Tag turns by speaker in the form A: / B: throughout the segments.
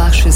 A: بخش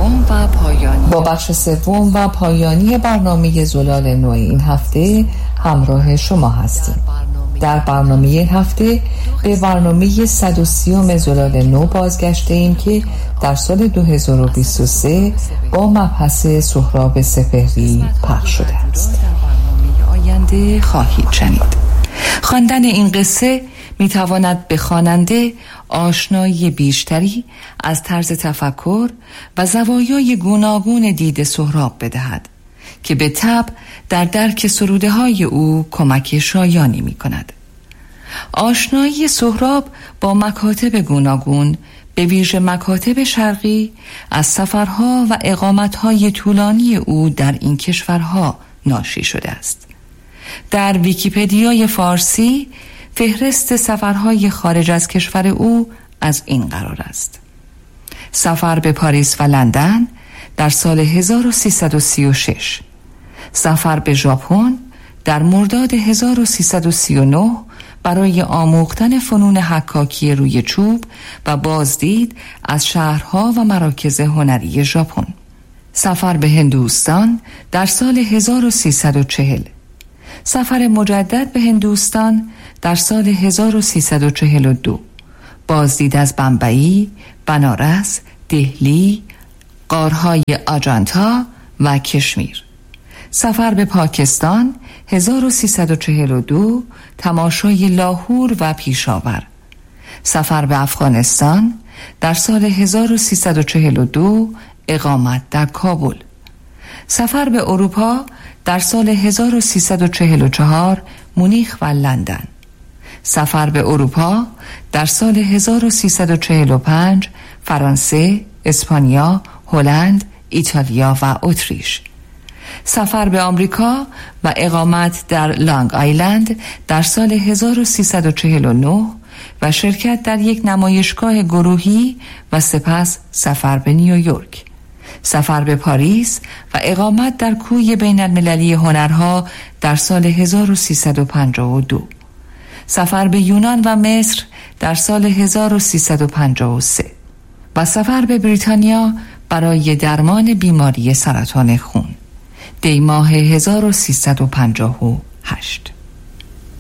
A: سوم و پایانی برنامه زلال نو این هفته همراه شما هستیم. در برنامه این هفته به برنامه 130 زلال نو بازگشته ایم که در سال 2023 با مبحث سهراب سپهری پخش شده است. در برنامه آینده خواهید شنید. خواندن این قصه می تواند به خواننده آشنایی بیشتری از طرز تفکر و زوایای گوناگون دید سهراب بدهد که به طبع در درک سروده های او کمک شایانی می کند. آشنایی سهراب با مکاتب گوناگون به ویژه مکاتب شرقی از سفرها و اقامتهای طولانی او در این کشورها ناشی شده است. در ویکی‌پدیای فارسی فهرست سفرهای خارج از کشور او از این قرار است: سفر به پاریس و لندن در سال 1336، سفر به ژاپن در مرداد 1339 برای آموختن فنون حکاکی روی چوب و بازدید از شهرها و مراکز هنری ژاپن، سفر به هندوستان در سال 1340، سفر مجدد به هندوستان در سال 1342، بازدید از بمبئی، بنارس، دهلی، غارهای آجانتا و کشمیر، سفر به پاکستان 1342، تماشای لاهور و پیشاور، سفر به افغانستان در سال 1342، اقامت در کابل، سفر به اروپا در سال 1344، مونیخ و لندن، سفر به اروپا در سال 1345، فرانسه، اسپانیا، هلند، ایتالیا و اتریش، سفر به آمریکا و اقامت در لانگ آیلند در سال 1349 و شرکت در یک نمایشگاه گروهی و سپس سفر به نیویورک، سفر به پاریس و اقامت در کوی بین المللی هنرها در سال 1352، سفر به یونان و مصر در سال 1353 و سفر به بریتانیا برای درمان بیماری سرطان خون دی ماه 1358.